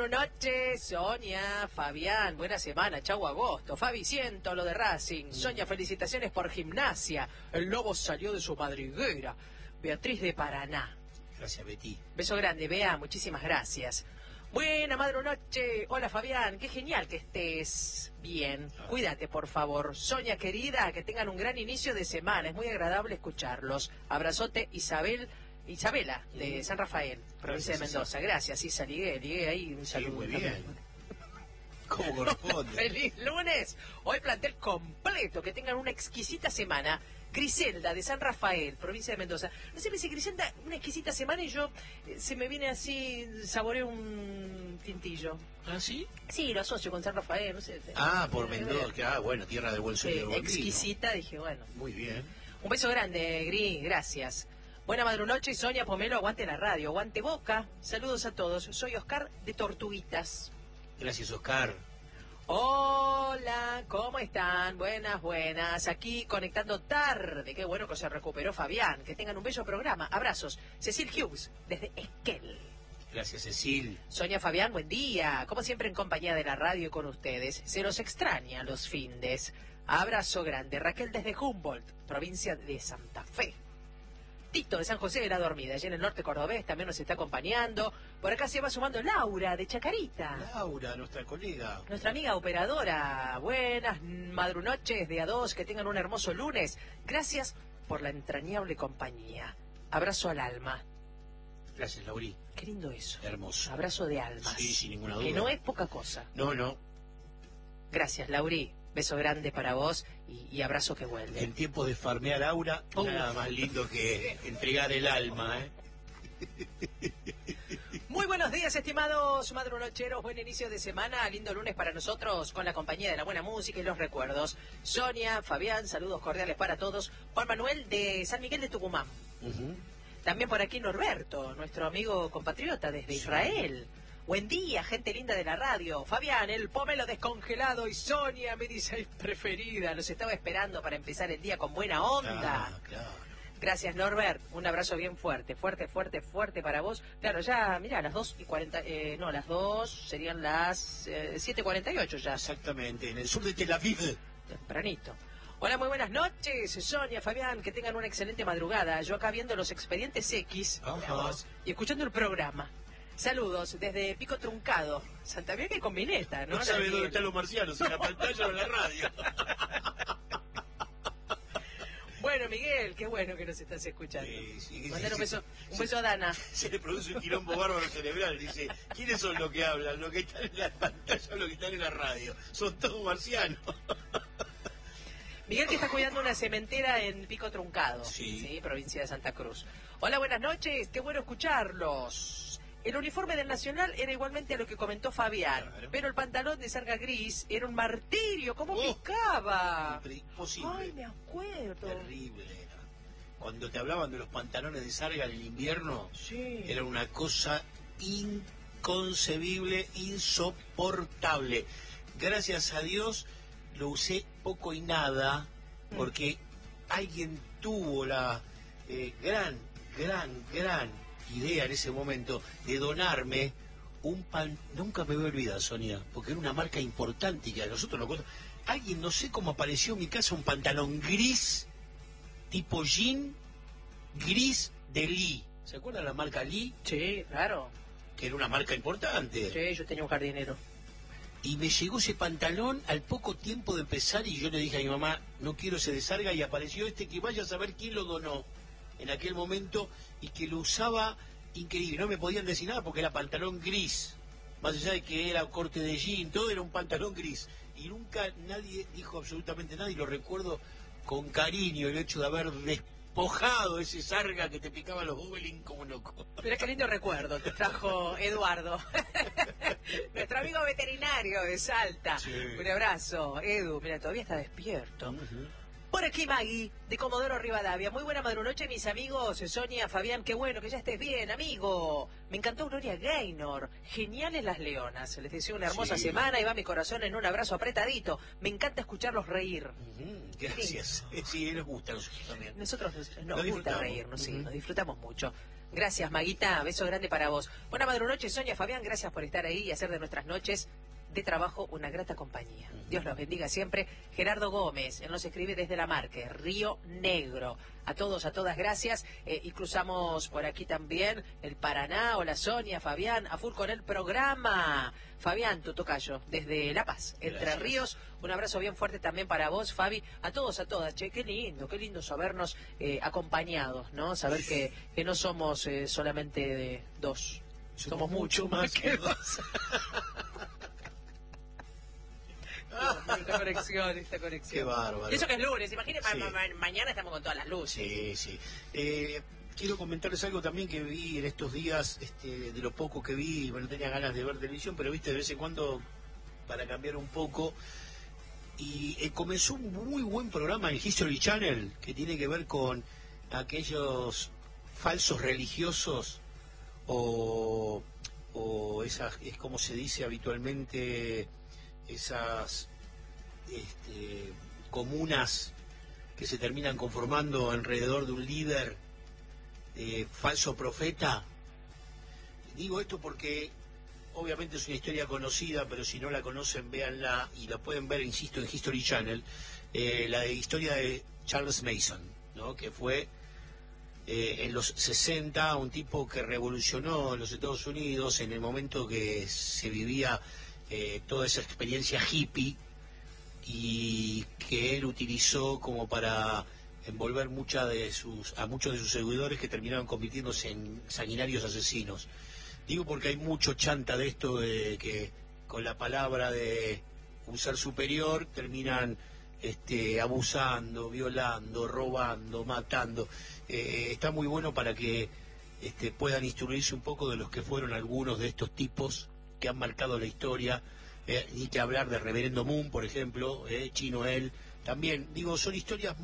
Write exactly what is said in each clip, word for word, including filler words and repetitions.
noches, Sonia, Fabián, buena semana, chau agosto. Fabi, siento lo de Racing. Sonia, felicitaciones por Gimnasia. El lobo salió de su madriguera. Beatriz de Paraná. Gracias, Betty. Beso grande, Bea, muchísimas gracias. Buena madre noche. Hola, Fabián, qué genial que estés bien. Cuídate, por favor. Sonia, querida, que tengan un gran inicio de semana. Es muy agradable escucharlos. Abrazote, Isabel... Isabela, de San Rafael, provincia de Mendoza. Gracias, Isa, ligué, ligué ahí un saludo. Sí, muy bien. ¿Cómo corresponde? ¡Feliz lunes! Hoy plantel completo, que tengan una exquisita semana. Griselda, de San Rafael, provincia de Mendoza. No sé, me dice Griselda, una exquisita semana y yo, eh, se me viene así, saboreo un tintillo. ¿Ah, sí? Sí, lo asocio con San Rafael, no sé. Ah, por Mendoza, que, ah, bueno, tierra de buen sueño. Sí, exquisita, dije, bueno. Muy bien. Un beso grande, Gris, gracias. Buena madrunoche y Sonia Pomelo, aguante la radio, aguante Boca. Saludos a todos. Soy Oscar de Tortuguitas. Gracias, Oscar. Hola, ¿cómo están? Buenas, buenas. Aquí conectando tarde. Qué bueno que se recuperó Fabián. Que tengan un bello programa. Abrazos. Cecil Hughes, desde Esquel. Gracias, Cecil. Sonia, Fabián, buen día. Como siempre en compañía de la radio y con ustedes. Se los extraña los findes. Abrazo grande. Raquel desde Humboldt, provincia de Santa Fe. Tito de San José de la Dormida, allí en el norte cordobés, también nos está acompañando. Por acá se va sumando Laura de Chacarita. Laura, nuestra colega. Nuestra amiga operadora. Buenas madrunoches de a dos, que tengan un hermoso lunes. Gracias por la entrañable compañía. Abrazo al alma. Gracias, Lauri. Qué lindo eso. Hermoso. Abrazo de almas. Sí, sin ninguna duda. Que no es poca cosa. No, no. Gracias, Lauri. Beso grande para vos y, y abrazo que vuelve. En tiempos de farmear aura, uh. nada más lindo que entregar el alma, ¿eh? Muy buenos días, estimados madrunocheros. Buen inicio de semana. Lindo lunes para nosotros con la compañía de la buena música y los recuerdos. Sonia, Fabián, saludos cordiales para todos. Juan Manuel de San Miguel de Tucumán. Uh-huh. También por aquí Norberto, nuestro amigo compatriota desde sí. Israel. Buen día, gente linda de la radio. Fabián, el pomelo descongelado y Sonia, mi dice preferida. Los estaba esperando para empezar el día con buena onda. Ah, claro. Gracias, Norbert. Un abrazo bien fuerte, fuerte, fuerte, fuerte para vos. Claro, ya, mira, las dos y cuarenta, eh, no, las dos serían las eh, siete cuarenta y ocho ya. Exactamente, en el sur de Tel Aviv. Tempranito. Hola, muy buenas noches, Sonia, Fabián, que tengan una excelente madrugada. Yo acá viendo los expedientes X vos, y escuchando el programa. Saludos desde Pico Truncado, Santa Fe, que combineta, ¿no? No sabe dónde están los marcianos, en la pantalla o en la radio. Bueno, Miguel, qué bueno que nos estás escuchando. Sí, sí, Mandar sí, un beso, sí, un beso a Dana. Se le produce un quilombo bárbaro cerebral. Dice, ¿quiénes son los que hablan? ¿Los que están en la pantalla o los que están en la radio? Son todos marcianos. Miguel, que está cuidando una cementera en Pico Truncado, sí. ¿sí? Provincia de Santa Cruz. Hola, buenas noches, qué bueno escucharlos. El uniforme del Nacional era igualmente a lo que comentó Fabián, claro. Pero el pantalón de sarga gris era un martirio, ¿cómo oh, picaba? Imposible. Ay, me acuerdo. Terrible era. Cuando te hablaban de los pantalones de sarga en el invierno, sí. Era una cosa inconcebible, insoportable. Gracias a Dios lo usé poco y nada, porque mm. alguien tuvo la eh, gran, gran, gran idea en ese momento de donarme un pan. Nunca me voy a olvidar, Sonia, porque era una marca importante y que a nosotros nos contó. Alguien, no sé cómo apareció en mi casa un pantalón gris, tipo jean, gris de Lee. ¿Se acuerdan la marca Lee? Sí, claro. Que era una marca importante. Sí, yo tenía un jardinero. Y me llegó ese pantalón al poco tiempo de empezar y yo le dije a mi mamá, no quiero ese de sarga, y apareció este que vaya a saber quién lo donó en aquel momento y que lo usaba increíble. No me podían decir nada porque era pantalón gris, más allá de que era corte de jean, todo era un pantalón gris y nunca nadie dijo absolutamente nada, y lo recuerdo con cariño el hecho de haber despojado ese sarga que te picaba los gobelin como loco. Pero qué lindo recuerdo te trajo Eduardo, nuestro amigo veterinario de Salta. Sí. Un abrazo, Edu. Mira, todavía está despierto. Uh-huh. Por aquí Maggie, de Comodoro Rivadavia. Muy buena madrunoche, mis amigos. Sonia, Fabián, qué bueno que ya estés bien, amigo. Me encantó Gloria Gaynor. Geniales las leonas. Les deseo una hermosa sí. semana y va mi corazón en un abrazo apretadito. Me encanta escucharlos reír. Uh-huh. Gracias. Sí, sí, nos gusta a nosotros también. Nosotros nos, nos gusta reírnos, sí, uh-huh. Nos disfrutamos mucho. Gracias, Maguita. Beso grande para vos. Buena madrunoche, Sonia, Fabián. Gracias por estar ahí y hacer de nuestras noches de trabajo una grata compañía. Dios los bendiga siempre. Gerardo Gómez, él nos escribe desde La Marque, Río Negro. A todos, a todas, gracias. Eh, y cruzamos por aquí también el Paraná. Hola, Sonia, Fabián, a full con el programa. Fabián, tu tocayo, desde La Paz, Entre Gracias. Ríos. Un abrazo bien fuerte también para vos, Fabi. A todos, a todas. Che, qué lindo, qué lindo sabernos eh, acompañados, ¿no? Saber que, que no somos eh, solamente de dos. Somos, somos mucho más que dos. Esta conexión, esta conexión. Qué bárbaro. Y eso que es lunes, imagínate, Sí. ma ma mañana estamos con todas las luces. Sí, sí. Eh, quiero comentarles algo también que vi en estos días, este, de lo poco que vi, bueno, tenía ganas de ver televisión, pero viste, de vez en cuando, para cambiar un poco. Y eh, comenzó un muy buen programa en History Channel, que tiene que ver con aquellos falsos religiosos, o, o esas, es como se dice habitualmente, esas este, comunas que se terminan conformando alrededor de un líder eh, falso profeta. Digo esto porque obviamente es una historia conocida, pero si no la conocen, véanla, y la pueden ver, insisto, en History Channel, eh, la de historia de Charles Mason, ¿no? Que fue eh, en los sesenta un tipo que revolucionó en los Estados Unidos en el momento que se vivía Eh, toda esa experiencia hippie, y que él utilizó como para envolver mucha de sus, a muchos de sus seguidores, que terminaron convirtiéndose en sanguinarios asesinos. Digo porque hay mucho chanta de esto, de que con la palabra de un ser superior terminan este, abusando, violando, robando, matando. Eh, está muy bueno para que este, puedan instruirse un poco de los que fueron algunos de estos tipos que han marcado la historia, eh, ni que hablar de Reverendo Moon, por ejemplo, eh, Chino él, también, digo, son historias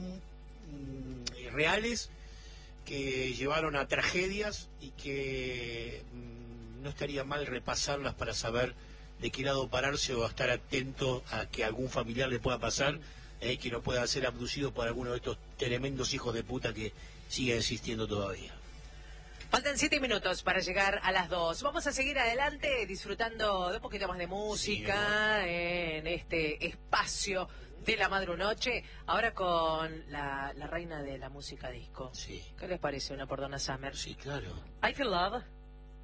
mm, reales que llevaron a tragedias, y que mm, no estaría mal repasarlas para saber de qué lado pararse, o a estar atento a que algún familiar le pueda pasar, eh, que no pueda ser abducido por alguno de estos tremendos hijos de puta que siguen existiendo todavía. Faltan siete minutos para llegar a las dos. Vamos a seguir adelante disfrutando de un poquito más de música, sí, en este espacio de la madrunoche. Ahora con la, la reina de la música disco. Sí. ¿Qué les parece una por Donna Summer? Sí, claro. I Feel Love.